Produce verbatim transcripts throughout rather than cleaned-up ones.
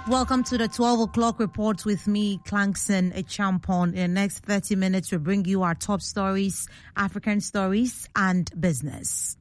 Welcome to the twelve o'clock report with me, Clankson Echampon. In the next thirty minutes, we'll bring you our top stories, African stories, and business.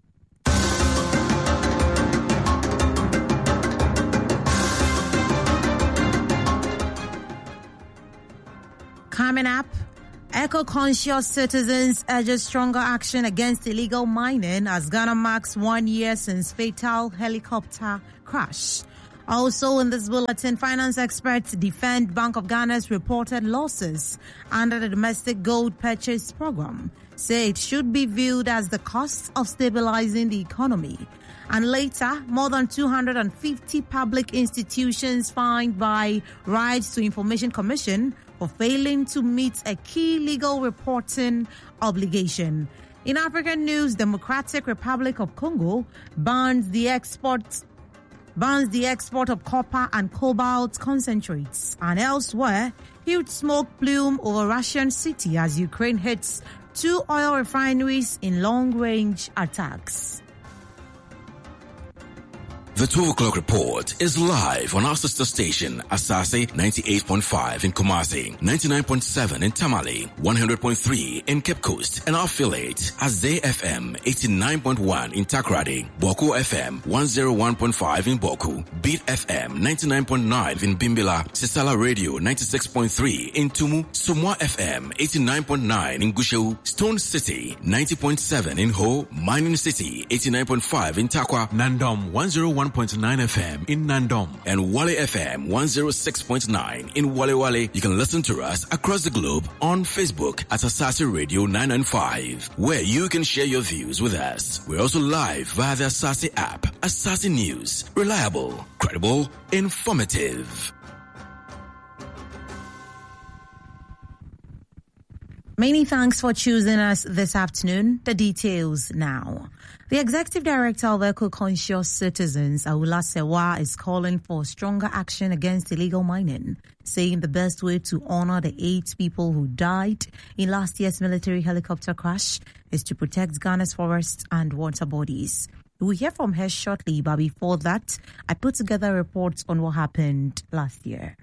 Coming up, eco-conscious citizens urge stronger action against illegal mining as Ghana marks one year since fatal helicopter crash. Also in this bulletin, finance experts defend Bank of Ghana's reported losses under the domestic gold purchase program, say it should be viewed as the cost of stabilizing the economy. And later, more than two hundred fifty public institutions fined by Rights to Information Commission for failing to meet a key legal reporting obligation. In African news, Democratic Republic of Congo bans the export bans the export of copper and cobalt concentrates. And elsewhere, huge smoke plume over Russian city as Ukraine hits two oil refineries in long-range attacks. The twelve o'clock report is live on our sister station, Asase ninety-eight point five in Kumasi, ninety-nine point seven in Tamale, one hundred point three in Cape Coast, and our affiliate, Azay F M eighty-nine point one in Takrady, Boku F M one oh one point five in Boku, Beat F M ninety-nine point nine in Bimbila, Sisala Radio ninety-six point three in Tumu, Sumwa F M eighty-nine point nine in Gushewu, Stone City ninety point seven in Ho, Mining City eighty-nine point five in Takwa, Nandom one oh one point nine F M in Nandom, and Wale F M one oh six point nine in Wale Wale. You can listen to us across the globe on Facebook at Asase Radio nine ninety-five, where you can share your views with us. We're also live via the Asase app. Asase News, reliable, credible, informative. Many thanks for choosing us this afternoon. The details now. The Executive Director of Eco-Conscious Citizens, Awula Sewa, is calling for stronger action against illegal mining, saying the best way to honor the eight people who died in last year's military helicopter crash is to protect Ghana's forests and water bodies. We'll hear from her shortly, but before that, I put together reports on what happened last year.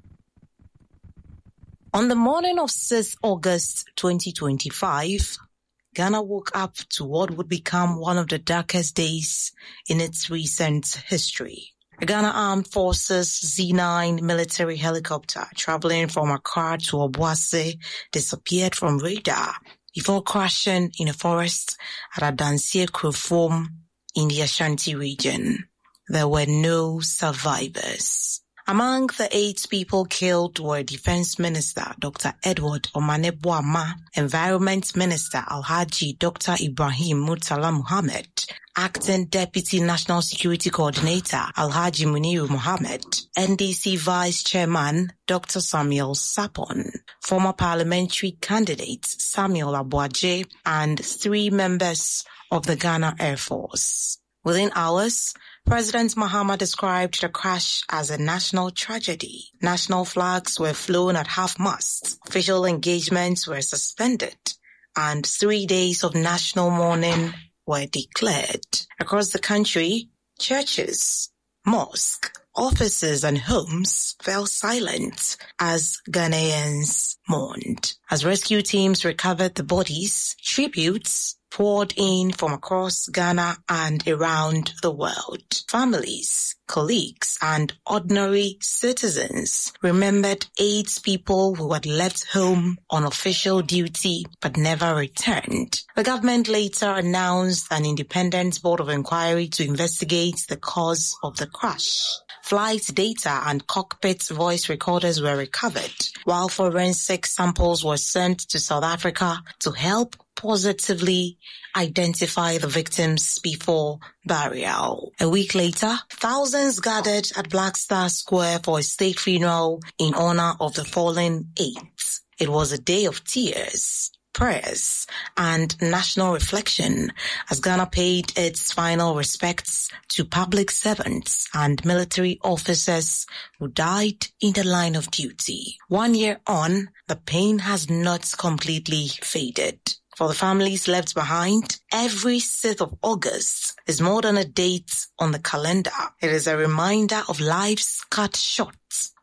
On the morning of sixth of August twenty twenty-five, Ghana woke up to what would become one of the darkest days in its recent history. A Ghana Armed Forces Z nine military helicopter traveling from Accra to Obuasi disappeared from radar before crashing in a forest at Adansie Krofom in the Ashanti region. There were no survivors. Among the eight people killed were Defense Minister Doctor Edward Omane Boama, Environment Minister Alhaji Doctor Ibrahim Murtala Muhammad, Acting Deputy National Security Coordinator Alhaji Muniru Mohammed, N D C Vice Chairman Doctor Samuel Sapon, former parliamentary candidate Samuel Abuaje, and three members of the Ghana Air Force. Within hours, President Mahama described the crash as a national tragedy. National flags were flown at half-mast, official engagements were suspended, and three days of national mourning were declared. Across the country, churches, mosques, offices and homes fell silent as Ghanaians mourned. As rescue teams recovered the bodies, tributes poured in from across Ghana and around the world. Families, colleagues, and ordinary citizens remembered eight people who had left home on official duty but never returned. The government later announced an independent board of inquiry to investigate the cause of the crash. Flight data and cockpit voice recorders were recovered, while forensic samples were sent to South Africa to help positively identify the victims before burial. A week later, thousands gathered at Black Star Square for a state funeral in honor of the fallen eight. It was a day of tears, prayers, and national reflection as Ghana paid its final respects to public servants and military officers who died in the line of duty. One year on, the pain has not completely faded. For the families left behind, every sixth of August is more than a date on the calendar. It is a reminder of lives cut short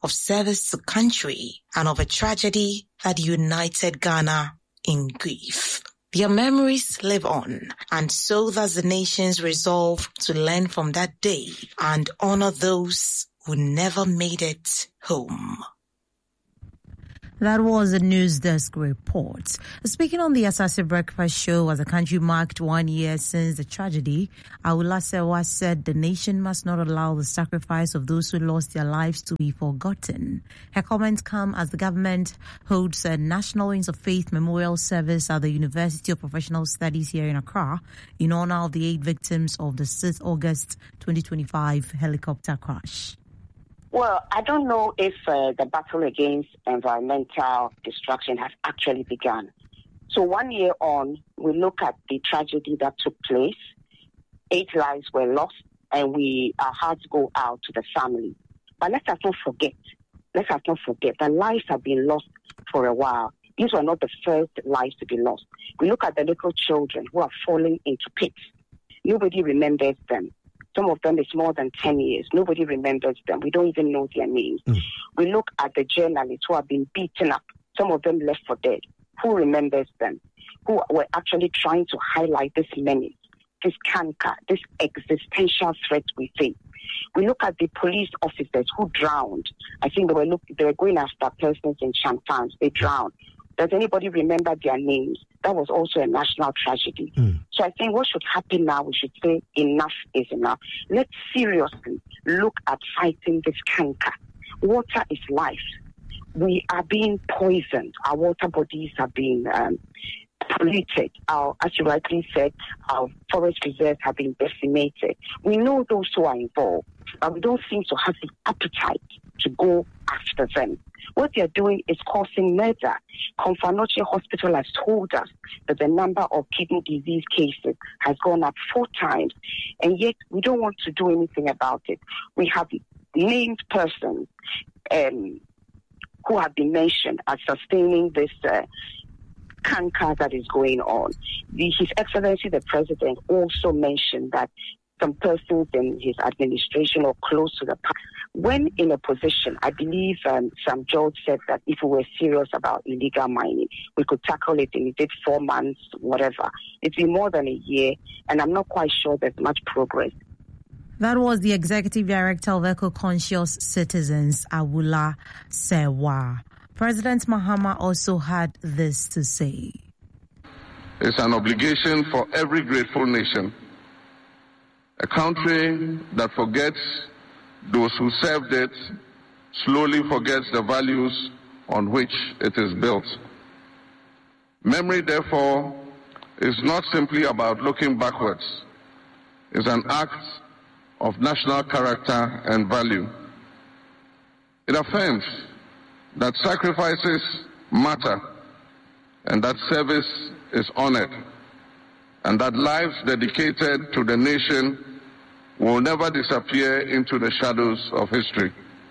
of service to country and of a tragedy that united Ghana in grief. Their memories live on, and so does the nation's resolve to learn from that day and honor those who never made it home. That was a News Desk report. Speaking on the Asase Breakfast Show as the country marked one year since the tragedy, Awula Serwa said the nation must not allow the sacrifice of those who lost their lives to be forgotten. Her comments come as the government holds a National Interfaith Memorial Service at the University of Professional Studies here in Accra in honor of the eight victims of the sixth of August twenty twenty-five helicopter crash. Well, I don't know if uh, the battle against environmental destruction has actually begun. So one year on, we look at the tragedy that took place. Eight lives were lost, and we our hearts go out to the family. But let us not forget, let us not forget that lives have been lost for a while. These were not the first lives to be lost. We look at the little children who are falling into pits. Nobody remembers them. Some of them is more than ten years. Nobody remembers them. We don't even know their names. Mm. We look at the journalists who have been beaten up. Some of them left for dead. Who remembers them? Who were actually trying to highlight this menace, this canker, this existential threat we face. We look at the police officers who drowned. I think they were look, they were going after persons in Champagne. They drowned. Does anybody remember their names? That was also a national tragedy. Mm. So I think what should happen now, we should say enough is enough. Let's seriously look at fighting this canker. Water is life. We are being poisoned. Our water bodies are being um, polluted. Our, as you rightly said, our forest reserves have been decimated. We know those who are involved, but we don't seem to have the appetite to go after them. What they are doing is causing murder. Confanoche Hospital has told us that the number of kidney disease cases has gone up four times, and yet we don't want to do anything about it. We have named persons um, who have been mentioned as sustaining this uh, canker that is going on. The, His Excellency the President also mentioned that some persons in his administration or close to the power. When in a position, I believe um, Sam George said that if we were serious about illegal mining, we could tackle it in it four months, whatever. It's been more than a year, and I'm not quite sure there's much progress. That was the Executive Director of Eco-Conscious Citizens, Awula Serwa. President Mahama also had this to say. It's an obligation for every grateful nation. A country that forgets those who served it slowly forgets the values on which it is built. Memory, therefore, is not simply about looking backwards. It's an act of national character and value. It affirms that sacrifices matter and that service is honored, and that lives dedicated to the nation will never disappear into the shadows of history.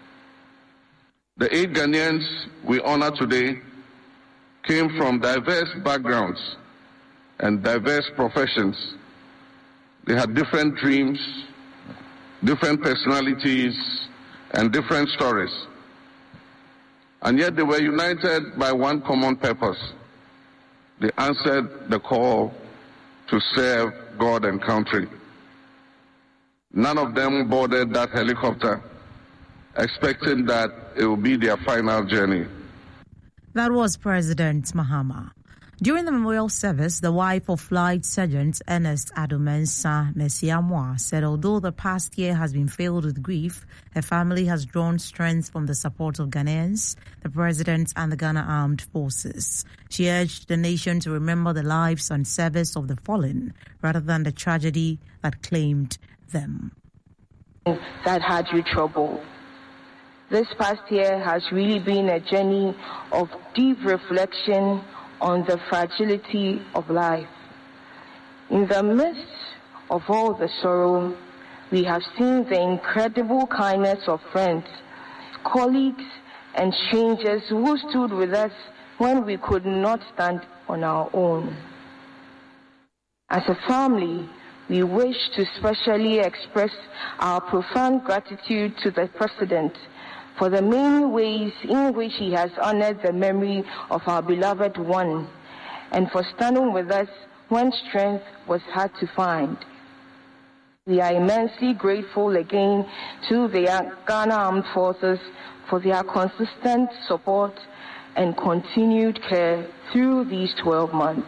The eight Ghanaians we honor today came from diverse backgrounds and diverse professions. They had different dreams, different personalities, and different stories. And yet they were united by one common purpose. They answered the call to serve God and country. None of them boarded that helicopter expecting that it will be their final journey. That was President Mahama. During the memorial service, the wife of Flight Sergeant Ernest Adomensa Mesiamwa said although the past year has been filled with grief, her family has drawn strength from the support of Ghanaians, the President and the Ghana Armed Forces. She urged the nation to remember the lives and service of the fallen rather than the tragedy that claimed them. That had you troubled. This past year has really been a journey of deep reflection on the fragility of life. In the midst of all the sorrow, we have seen the incredible kindness of friends, colleagues, and strangers who stood with us when we could not stand on our own. As a family, we wish to specially express our profound gratitude to the President, for the many ways in which he has honored the memory of our beloved one, and for standing with us when strength was hard to find. We are immensely grateful again to the Ghana Armed Forces for their consistent support and continued care through these twelve months.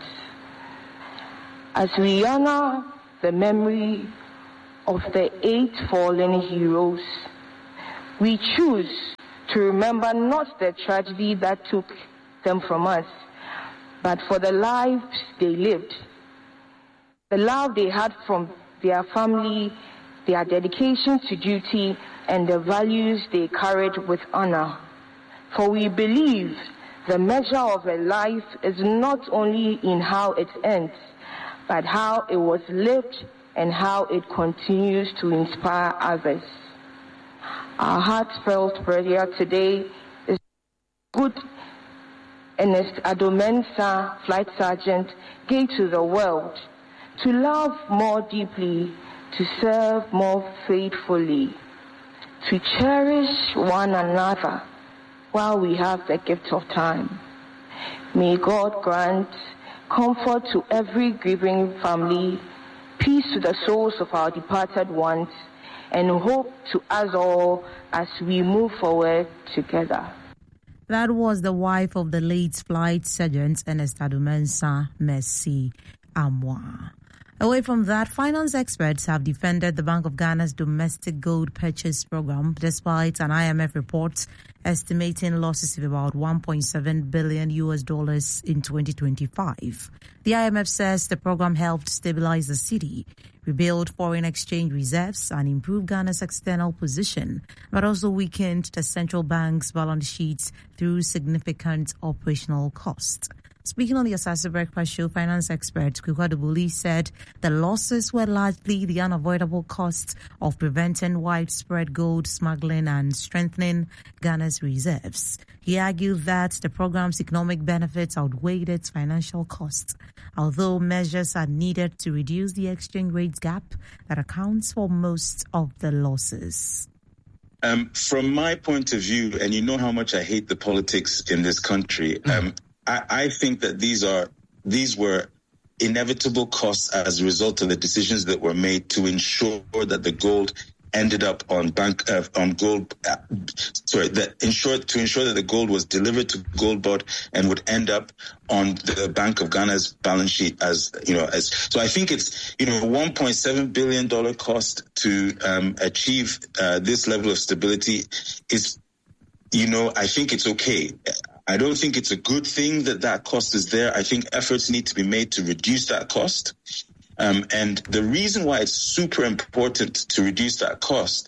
As we honor the memory of the eight fallen heroes, we choose to remember not the tragedy that took them from us, but for the lives they lived, the love they had from their family, their dedication to duty, and the values they carried with honor. For we believe the measure of a life is not only in how it ends, but how it was lived and how it continues to inspire others. Our heartfelt prayer today is good Ernest Adomensah, Flight Sergeant, gave to the world: to love more deeply, to serve more faithfully, to cherish one another while we have the gift of time. May God grant comfort to every grieving family, peace to the souls of our departed ones, and hope to us all as we move forward together. That was the wife of the late Flight Sergeant Ernest Adomensah, Mercy Amwa. Away from that, finance experts have defended the Bank of Ghana's domestic gold purchase program despite an I M F report estimating losses of about one point seven billion U S dollars in twenty twenty-five. The I M F says the program helped stabilize the city, rebuild foreign exchange reserves, and improve Ghana's external position, but also weakened the central bank's balance sheets through significant operational costs. Speaking on the Asase Breakfast Show, finance expert Kweku Adubuli said the losses were largely the unavoidable costs of preventing widespread gold smuggling and strengthening Ghana's reserves. He argued that the program's economic benefits outweighed its financial costs, although measures are needed to reduce the exchange rate gap that accounts for most of the losses. Um, from my point of view, and you know how much I hate the politics in this country, um, I, I think that these are these were inevitable costs as a result of the decisions that were made to ensure that the gold ended up on bank uh, on gold. Uh, sorry, that ensure to ensure that the gold was delivered to Goldboard and would end up on the Bank of Ghana's balance sheet as you know. As so, I think it's you know one point seven billion dollar cost to um, achieve uh, this level of stability is, you know, I think it's okay. I don't think it's a good thing that that cost is there. I think efforts need to be made to reduce that cost. Um, and the reason why it's super important to reduce that cost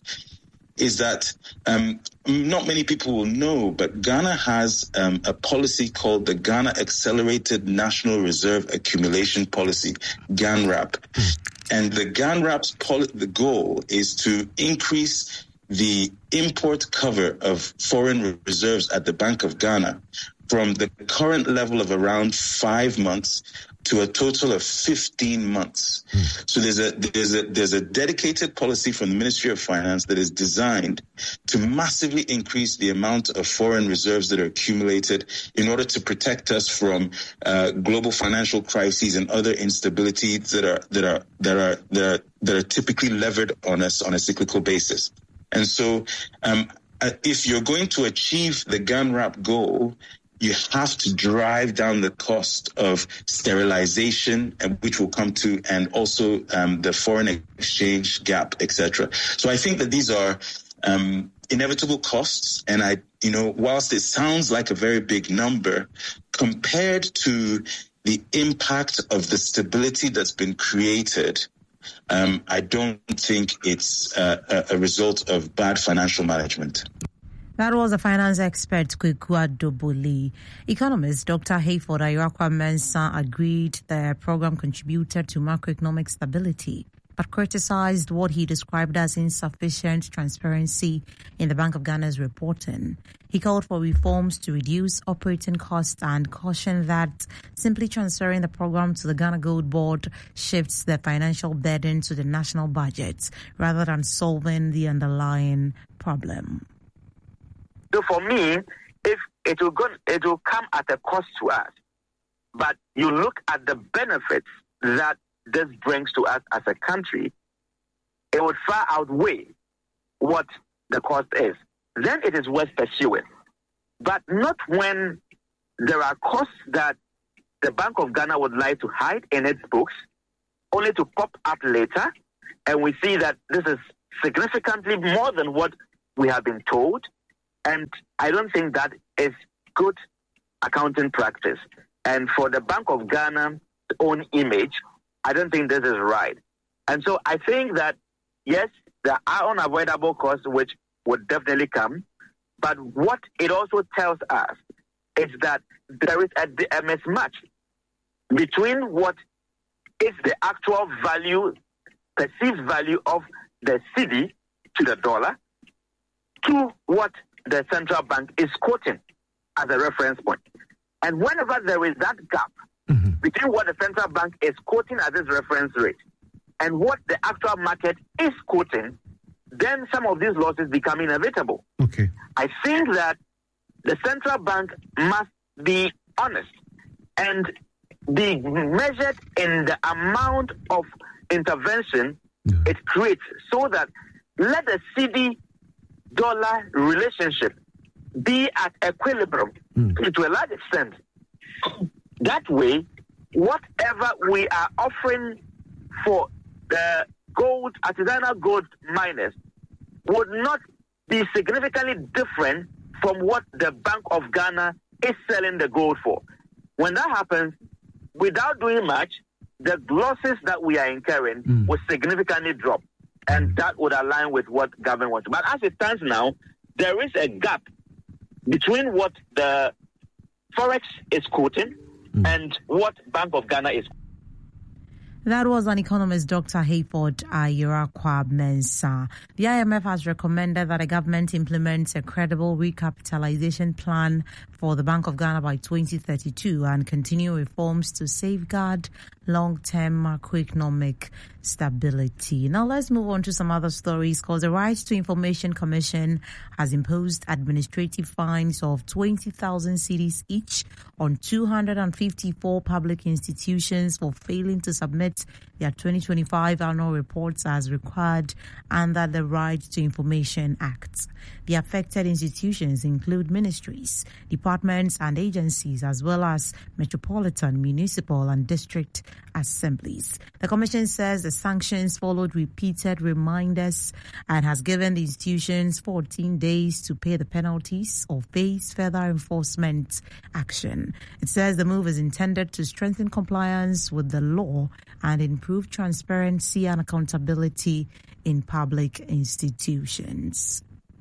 is that um, not many people will know, but Ghana has um, a policy called the Ghana Accelerated National Reserve Accumulation Policy, GANRAP. And the GANRAP's poli- the goal is to increase the import cover of foreign reserves at the Bank of Ghana from the current level of around five months to a total of fifteen months. Mm. So there's a there's a there's a dedicated policy from the Ministry of Finance that is designed to massively increase the amount of foreign reserves that are accumulated in order to protect us from uh, global financial crises and other instabilities that are that are that are that are that are typically levered on us on a cyclical basis. And so, um, if you're going to achieve the GANRAP goal, you have to drive down the cost of sterilization, and which we'll come to, and also um, the foreign exchange gap, et cetera. So I think that these are um, inevitable costs, and I, you know, whilst it sounds like a very big number, compared to the impact of the stability that's been created, Um, I don't think it's uh, a, a result of bad financial management. That was a finance expert, Kweku Adubuli. Economist Doctor Hayford Ayrakwa-Mensah agreed the program contributed to macroeconomic stability, but criticized what he described as insufficient transparency in the Bank of Ghana's reporting. He called for reforms to reduce operating costs and cautioned that simply transferring the program to the Ghana Gold Board shifts the financial burden to the national budget rather than solving the underlying problem. So for me, if it will go, it will come at a cost to us. But you look at the benefits that this brings to us as a country, it would far outweigh what the cost is. Then it is worth pursuing. But not when there are costs that the Bank of Ghana would like to hide in its books, only to pop up later, and we see that this is significantly more than what we have been told, and I don't think that is good accounting practice. And for the Bank of Ghana's own image, I don't think this is right. And so I think that, yes, there are unavoidable costs which would definitely come, but what it also tells us is that there is a, a mismatch between what is the actual value, perceived value of the cedi to the dollar to what the central bank is quoting as a reference point. And whenever there is that gap mm-hmm. between what the central bank is quoting as its reference rate and what the actual market is quoting, then some of these losses become inevitable. Okay. I think that the central bank must be honest and be measured in the amount of intervention yeah. it creates, so that let the cedi-dollar relationship be at equilibrium mm. to a large extent. That way, whatever we are offering for the gold, artisanal gold miners would not be significantly different from what the Bank of Ghana is selling the gold for. When that happens, without doing much, the losses that we are incurring mm. will significantly drop. And that would align with what government wants. But as it stands now, there is a gap between what the Forex is quoting mm. and what Bank of Ghana is. That was an economist, Doctor Hayford Ayerakwab-Mensah. The I M F has recommended that the government implements a credible recapitalization plan for the Bank of Ghana by twenty thirty-two and continue reforms to safeguard long-term macroeconomic stability. Now let's move on to some other stories, because the Rights to Information Commission has imposed administrative fines of twenty thousand cedis each on two hundred fifty-four public institutions for failing to submit their twenty twenty-five annual reports as required under the Right to Information Act. The affected institutions include ministries, departments and agencies, as well as metropolitan, municipal and district assemblies. The Commission says the sanctions followed repeated reminders and has given the institutions fourteen days to pay the penalties or face further enforcement action. It says the move is intended to strengthen compliance with the law and improve transparency and accountability in public institutions.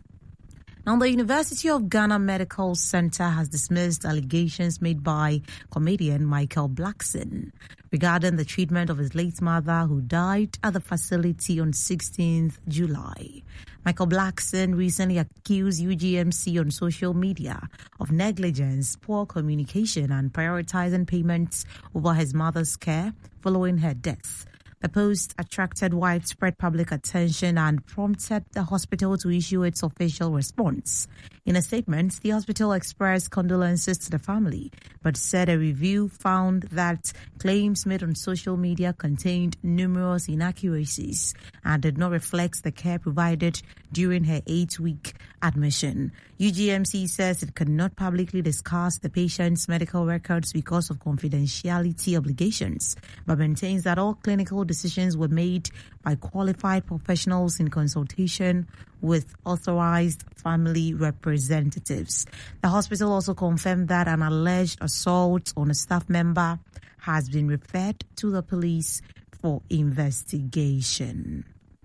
Now, the University of Ghana Medical Center has dismissed allegations made by comedian Michael Blackson regarding the treatment of his late mother, who died at the facility on sixteenth of July. Michael Blackson recently accused U G M C on social media of negligence, poor communication, and prioritizing payments over his mother's care following her death. The post attracted widespread public attention and prompted the hospital to issue its official response. In a statement, the hospital expressed condolences to the family, but said a review found that claims made on social media contained numerous inaccuracies and did not reflect the care provided during her eight-week admission. U G M C says it cannot publicly discuss the patient's medical records because of confidentiality obligations, but maintains that all clinical decisions were made by qualified professionals in consultation with authorized family representatives. The hospital also confirmed that an alleged assault on a staff member has been referred to the police for investigation.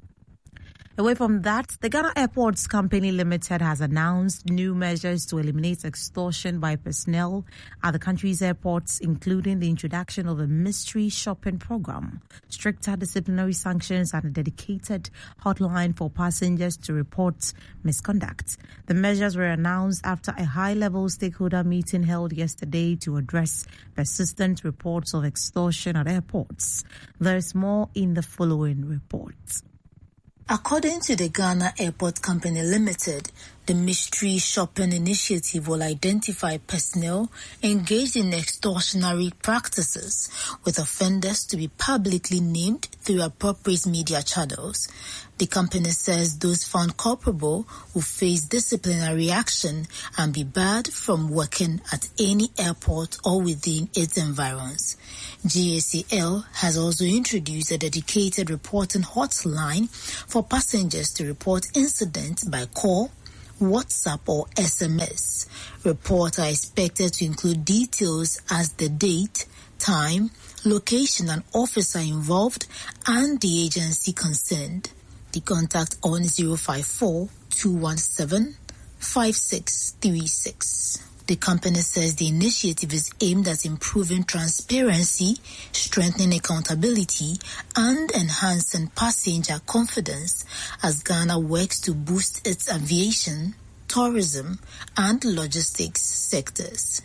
Away from that, the Ghana Airports Company Limited has announced new measures to eliminate extortion by personnel at the country's airports, including the introduction of a mystery shopping program, stricter disciplinary sanctions, and a dedicated hotline for passengers to report misconduct. The measures were announced after a high-level stakeholder meeting held yesterday to address persistent reports of extortion at airports. There is more in the following report. According to the Ghana Airport Company Limited, The mystery shopping initiative will identify personnel engaged in extortionary practices, with offenders to be publicly named through appropriate media channels. The company says those found culpable will face disciplinary action and be barred from working at any airport or within its environs. G A C L has also introduced a dedicated reporting hotline for passengers to report incidents by call, WhatsApp or S M S. Reports are expected to include details as the date, time, location and officer involved and the agency concerned. The contact on zero five four, two one seven, five six three six. The company says the initiative is aimed at improving transparency, strengthening accountability, and enhancing passenger confidence as Ghana works to boost its aviation, tourism, and logistics sectors.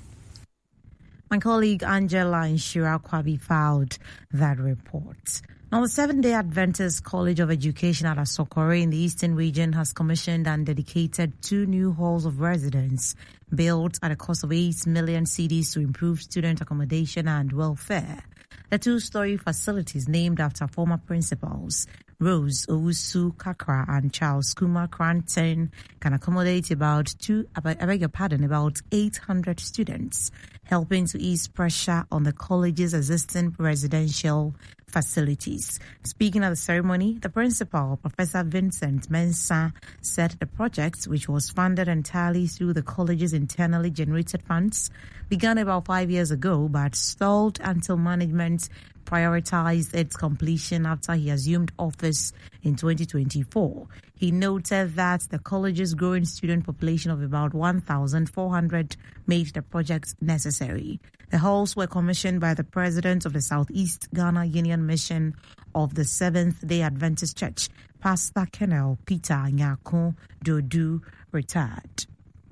My colleague Angela Inshira Kwabi filed that report. Now, the Seventh-day Adventist College of Education at Asokore in the Eastern Region has commissioned and dedicated two new halls of residence built at a cost of eight million cedis to improve student accommodation and welfare. The two-story facilities, named after former principals Rose Owusu Kakra and Charles Kumar Cranton, can accommodate about two, I beg your pardon, about eight hundred students, helping to ease pressure on the college's existing residential facilities. Speaking at the ceremony, the principal, Professor Vincent Mensah, said the project, which was funded entirely through the college's internally generated funds, began about five years ago but stalled until management prioritized its completion after he assumed office in twenty twenty-four. He noted that the college's growing student population of about one thousand four hundred made the project necessary. The halls were commissioned by the president of the Southeast Ghana Union Mission of the Seventh-day Adventist Church, Pastor Colonel Peter Nyako Dodu, retired.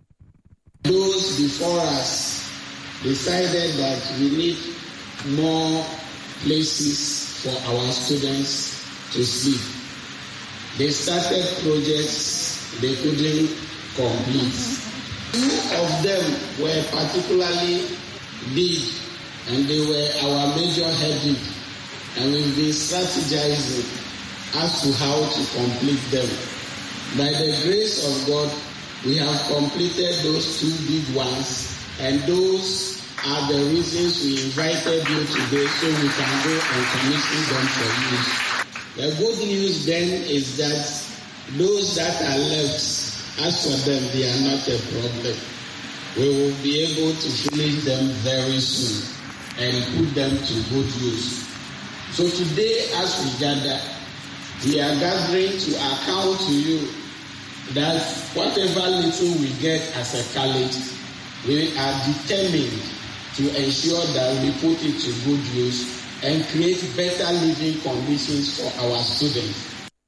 Those before us decided that we need more places for our students to sleep. They started projects they couldn't complete. Two of them were particularly big, and they were our major headache, and we've been strategizing as to how to complete them. By the grace of God, we have completed those two big ones, and those are the reasons we invited you today, so we can go and commission them for use. The good news then is that those that are left, as for them, they are not a problem. We will be able to finish them very soon and put them to good use. So today, as we gather, we are gathering to account to you that whatever little we get as a college, we are determined to ensure that we put it to good use and create better living conditions for our students.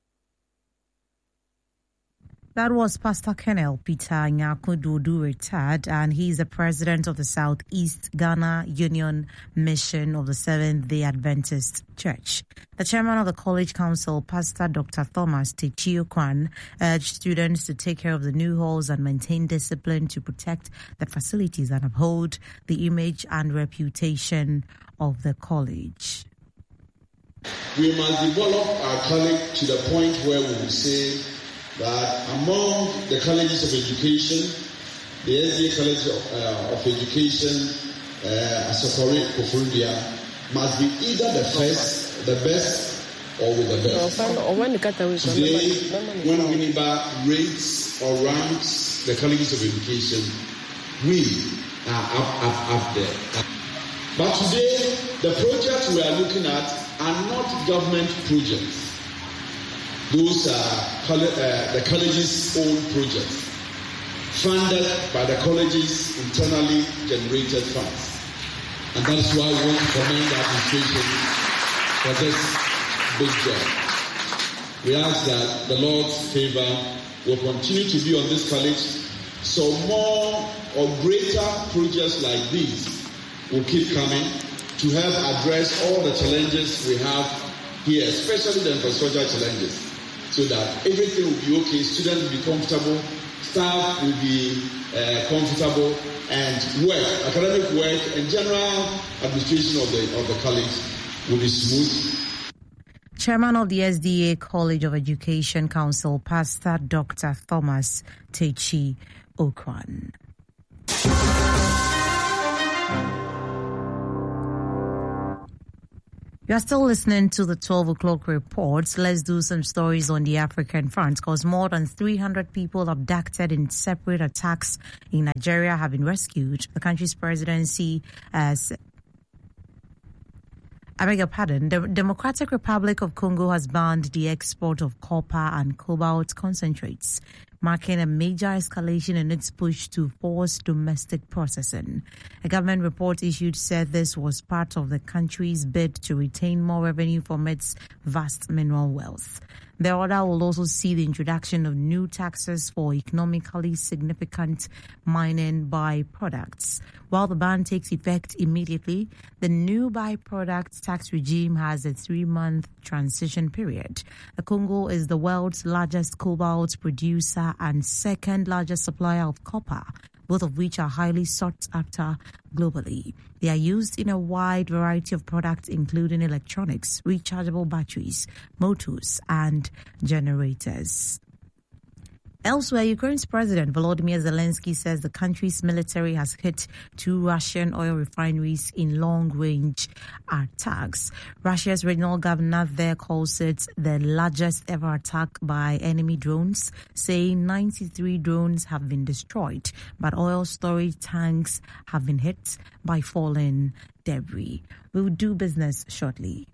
That was Pastor Colonel Peter Nyako Dodu, retired, and he's the president of the Southeast Ghana Union Mission of the Seventh-day Adventist Church. The chairman of the College Council, Pastor Doctor Thomas Techio Kwan, urged students to take care of the new halls and maintain discipline to protect the facilities and uphold the image and reputation of the college. We must develop our college to the point where we will say that among the colleges of education, the S D A College of, uh, of Education, uh, Asokore Koforidua, must be either the first, the best, or with the best. Today, when Winneba rates or ranks the colleges of education, we are up, up, up there. But today, the projects we are looking at are not government projects. Those are uh, the college's own projects, funded by the college's internally generated funds. And that's why we want to commend the administration for this big job. We ask that the Lord's favor will continue to be on this college, so more or greater projects like these will keep coming to help address all the challenges we have here, especially the infrastructure challenges, so that everything will be okay, students will be comfortable, staff will be uh, comfortable, and work, academic work, and general administration of the of the college will be smooth. Chairman of the S D A College of Education Council, Pastor Doctor Thomas Techi Okwan. You are still listening to the twelve o'clock reports. Let's do some stories on the African front, because more than three hundred people abducted in separate attacks in Nigeria have been rescued. The country's presidency has... I beg your pardon. The Democratic Republic of Congo has banned the export of copper and cobalt concentrates, marking a major escalation in its push to force domestic processing. A government report issued said this was part of the country's bid to retain more revenue from its vast mineral wealth. The order will also see the introduction of new taxes for economically significant mining byproducts. While the ban takes effect immediately, the new byproduct tax regime has a three-month transition period. The Congo is the world's largest cobalt producer and second largest supplier of copper, both of which are highly sought after globally. They are used in a wide variety of products, including electronics, rechargeable batteries, motors, and generators. Elsewhere, Ukraine's President Volodymyr Zelensky says the country's military has hit two Russian oil refineries in long-range attacks. Russia's regional governor there calls it the largest ever attack by enemy drones, saying ninety-three drones have been destroyed, but oil storage tanks have been hit by falling debris. We will do business shortly.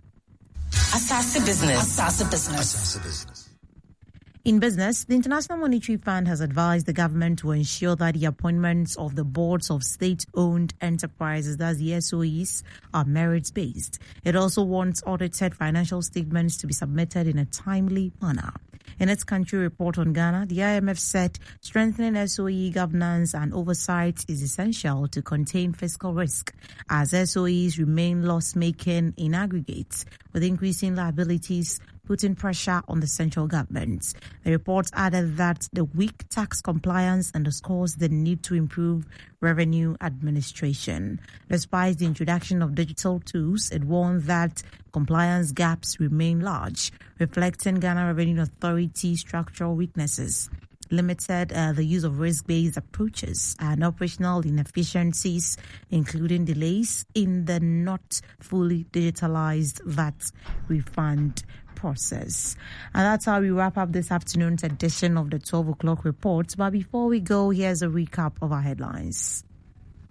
Asase Business. Asase Business. Asase Business. In business, the International Monetary Fund has advised the government to ensure that the appointments of the boards of state-owned enterprises, that's the S O Es, are merit-based. It also wants audited financial statements to be submitted in a timely manner. In its country report on Ghana, the I M F said strengthening S O E governance and oversight is essential to contain fiscal risk, as S O Es remain loss-making in aggregate, with increasing liabilities putting pressure on the central government. The report added that the weak tax compliance underscores the need to improve revenue administration. Despite the introduction of digital tools, it warned that compliance gaps remain large, reflecting Ghana Revenue Authority structural weaknesses, limited uh, the use of risk-based approaches, and operational inefficiencies, including delays in the not fully digitalized V A T refund process. And that's how we wrap up this afternoon's edition of the twelve o'clock report. But before we go, here's a recap of our headlines.